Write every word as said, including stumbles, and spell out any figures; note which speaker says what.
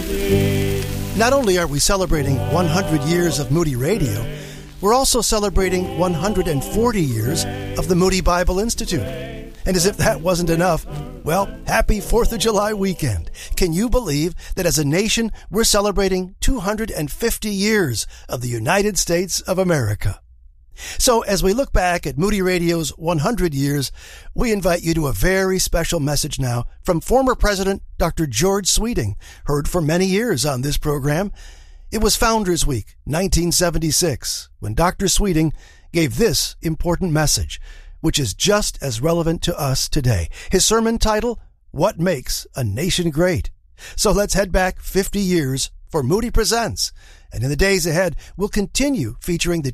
Speaker 1: Not only are we celebrating one hundred years of Moody Radio, we're also celebrating one hundred forty years of the Moody Bible Institute. And as if that wasn't enough, well, happy fourth of July weekend. Can you believe that as a nation, we're celebrating two hundred fifty years of the United States of America? So as we look back at Moody Radio's one hundred years, we invite you to a very special message now from former President Doctor George Sweeting, heard for many years on this program. It was Founders Week, nineteen seventy-six, when Doctor Sweeting gave this important message, which is just as relevant to us today. His sermon title, What Makes a Nation Great? So let's head back fifty years for Moody Presents. And in the days ahead, we'll continue featuring the